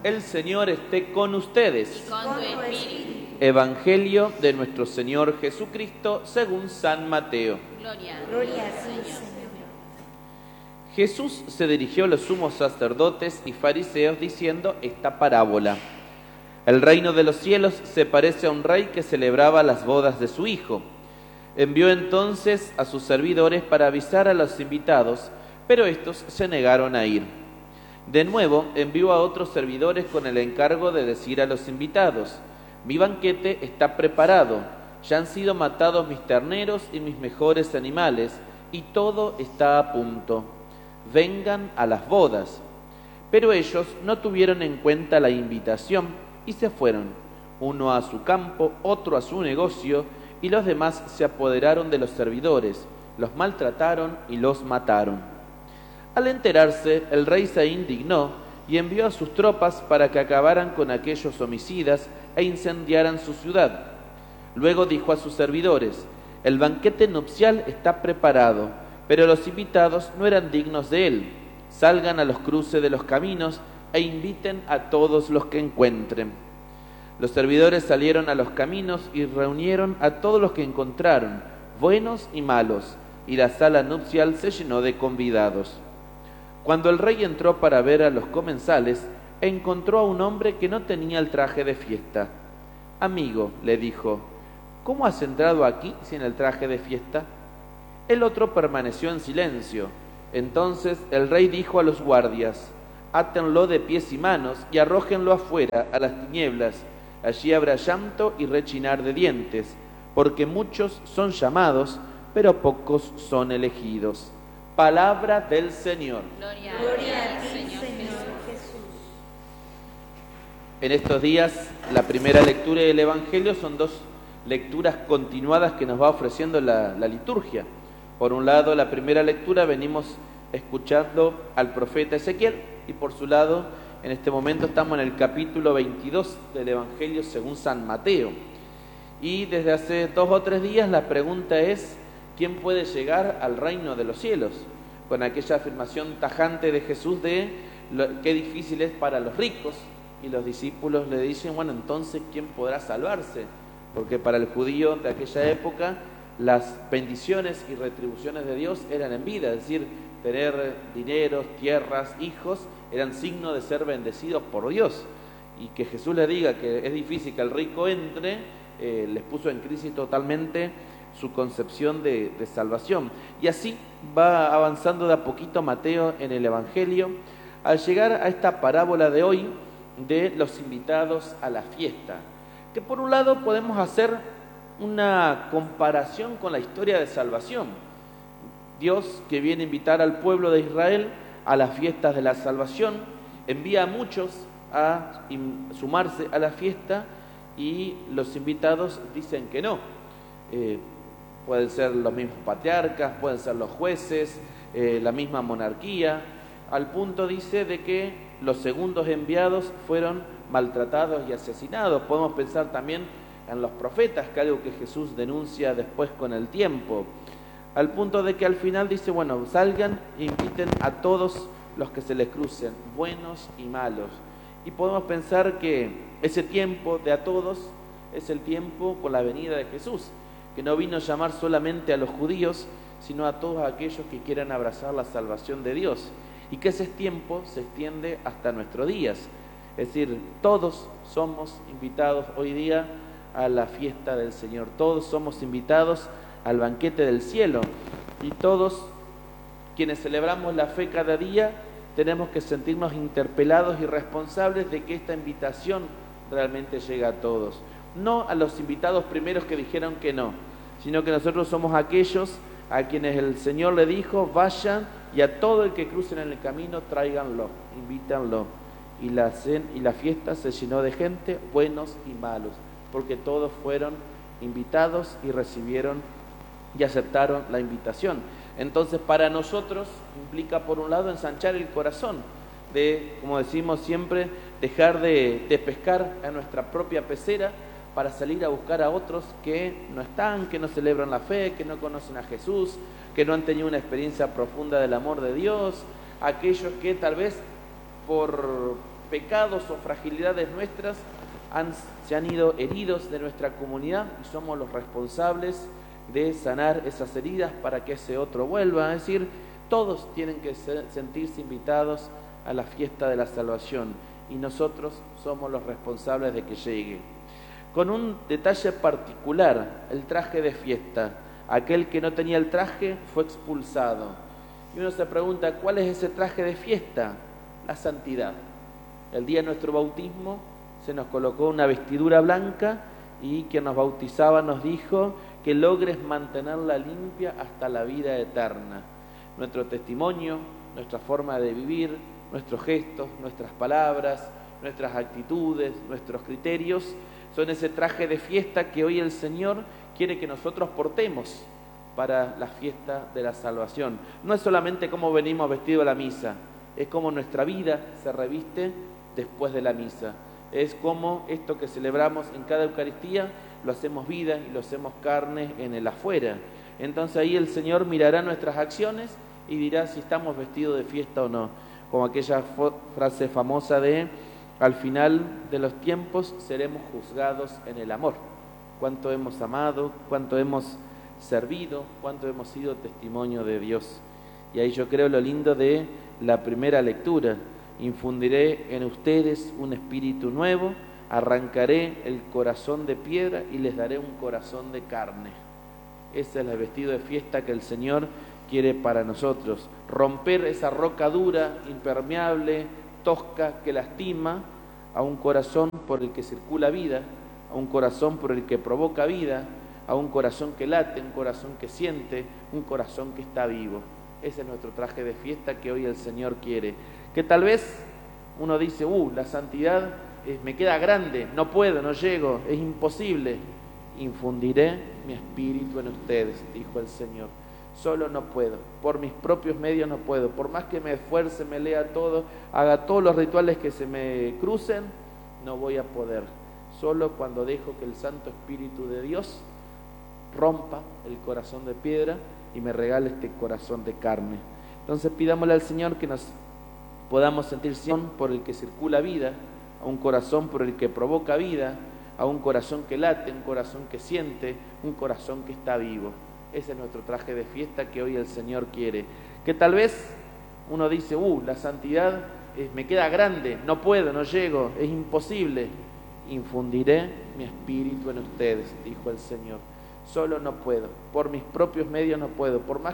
El Señor esté con ustedes. Y con tu espíritu. Evangelio de nuestro Señor Jesucristo según San Mateo. Gloria a ti, Señor. Jesús se dirigió a los sumos sacerdotes y fariseos diciendo esta parábola. El reino de los cielos se parece a un rey que celebraba las bodas de su hijo. Envió entonces a sus servidores para avisar a los invitados, pero estos se negaron a ir. De nuevo envió a otros servidores con el encargo de decir a los invitados: mi banquete está preparado, ya han sido matados mis terneros y mis mejores animales, y todo está a punto. Vengan a las bodas. Pero ellos no tuvieron en cuenta la invitación y se fueron, uno a su campo, otro a su negocio, y los demás se apoderaron de los servidores, los maltrataron y los mataron. Al enterarse, el rey se indignó y envió a sus tropas para que acabaran con aquellos homicidas e incendiaran su ciudad. Luego dijo a sus servidores: el banquete nupcial está preparado, pero los invitados no eran dignos de él. Salgan a los cruces de los caminos e inviten a todos los que encuentren. Los servidores salieron a los caminos y reunieron a todos los que encontraron, buenos y malos, y la sala nupcial se llenó de convidados. Cuando el rey entró para ver a los comensales, encontró a un hombre que no tenía el traje de fiesta. Amigo, le dijo, ¿cómo has entrado aquí sin el traje de fiesta? El otro permaneció en silencio. Entonces el rey dijo a los guardias: átenlo de pies y manos y arrójenlo afuera a las tinieblas. Allí habrá llanto y rechinar de dientes, porque muchos son llamados, pero pocos son elegidos. Palabra del Señor. Gloria Gloria a a ti, ti, Señor Señor Jesús. Jesús. En estos días, la primera lectura del Evangelio son dos lecturas continuadas que nos va ofreciendo la liturgia. Por un lado, la primera lectura venimos escuchando al profeta Ezequiel, y por su lado, en este momento estamos en el capítulo 22 del Evangelio según San Mateo. Y desde hace 2 o 3 días la pregunta es: ¿quién puede llegar al reino de los cielos? Con aquella afirmación tajante de Jesús de qué difícil es para los ricos, y los discípulos le dicen: bueno, entonces ¿quién podrá salvarse? Porque para el judío de aquella época las bendiciones y retribuciones de Dios eran en vida, es decir, tener dinero, tierras, hijos, eran signo de ser bendecidos por Dios. Y que Jesús le diga que es difícil que el rico entre, les puso en crisis totalmente su concepción de salvación. Y así va avanzando de a poquito Mateo en el Evangelio, al llegar a esta parábola de hoy de los invitados a la fiesta, que por un lado podemos hacer una comparación con la historia de salvación. Dios, que viene a invitar al pueblo de Israel a las fiestas de la salvación, envía a muchos a sumarse a la fiesta, y los invitados dicen que no. Pueden ser los mismos patriarcas, pueden ser los jueces, la misma monarquía, al punto, dice, de que los segundos enviados fueron maltratados y asesinados. Podemos pensar también en los profetas, que algo que Jesús denuncia después con el tiempo, al punto de que al final dice: bueno, salgan e inviten a todos los que se les crucen, buenos y malos. Y podemos pensar que ese tiempo de a todos es el tiempo con la venida de Jesús, que no vino a llamar solamente a los judíos, sino a todos aquellos que quieran abrazar la salvación de Dios, y que ese tiempo se extiende hasta nuestros días. Es decir, todos somos invitados hoy día a la fiesta del Señor, todos somos invitados al banquete del cielo, y todos quienes celebramos la fe cada día tenemos que sentirnos interpelados y responsables de que esta invitación realmente llegue a todos, no a los invitados primeros que dijeron que no, sino que nosotros somos aquellos a quienes el Señor le dijo: vayan y a todo el que crucen en el camino tráiganlo, invítanlo. Y la fiesta se llenó de gente, buenos y malos, porque todos fueron invitados y recibieron y aceptaron la invitación. Entonces, para nosotros implica, por un lado, ensanchar el corazón, de, como decimos siempre, dejar de pescar a nuestra propia pecera para salir a buscar a otros que no están, que no celebran la fe, que no conocen a Jesús, que no han tenido una experiencia profunda del amor de Dios, aquellos que tal vez por pecados o fragilidades nuestras se han ido heridos de nuestra comunidad y somos los responsables de sanar esas heridas para que ese otro vuelva. Es decir, todos tienen que sentirse invitados a la fiesta de la salvación y nosotros somos los responsables de que llegue. Con un detalle particular, el traje de fiesta. Aquel que no tenía el traje fue expulsado. Y uno se pregunta, ¿cuál es ese traje de fiesta? La santidad. El día de nuestro bautismo se nos colocó una vestidura blanca y quien nos bautizaba nos dijo que logres mantenerla limpia hasta la vida eterna. Nuestro testimonio, nuestra forma de vivir, nuestros gestos, nuestras palabras, nuestras actitudes, nuestros criterios, son ese traje de fiesta que hoy el Señor quiere que nosotros portemos para la fiesta de la salvación. No es solamente cómo venimos vestidos a la misa, es cómo nuestra vida se reviste después de la misa. Es como esto que celebramos en cada Eucaristía, lo hacemos vida y lo hacemos carne en el afuera. Entonces ahí el Señor mirará nuestras acciones y dirá si estamos vestidos de fiesta o no. Como aquella frase famosa de, al final de los tiempos seremos juzgados en el amor. Cuánto hemos amado, cuánto hemos servido, cuánto hemos sido testimonio de Dios. Y ahí yo creo lo lindo de la primera lectura. Infundiré en ustedes un espíritu nuevo, arrancaré el corazón de piedra y les daré un corazón de carne. Ese es el vestido de fiesta que el Señor quiere para nosotros. Romper esa roca dura, impermeable, tosca, que lastima, a un corazón por el que circula vida, a un corazón por el que provoca vida, a un corazón que late, un corazón que siente, un corazón que está vivo. Ese es nuestro traje de fiesta que hoy el Señor quiere. Que tal vez uno dice, la santidad me queda grande, no puedo, no llego, es imposible. Infundiré mi espíritu en ustedes, dijo el Señor. Solo no puedo, por mis propios medios no puedo. Por más que me esfuerce, me lea todo, haga todos los rituales que se me crucen, no voy a poder. Solo cuando dejo que el Santo Espíritu de Dios rompa el corazón de piedra y me regale este corazón de carne. Entonces pidámosle al Señor que nos podamos sentir por el que circula vida, a un corazón por el que provoca vida, a un corazón que late, un corazón que siente, un corazón que está vivo. Ese es nuestro traje de fiesta que hoy el Señor quiere. Que tal vez uno dice, la santidad me queda grande, no puedo, no llego, es imposible. Infundiré mi espíritu en ustedes, dijo el Señor. Solo no puedo, por mis propios medios no puedo, por más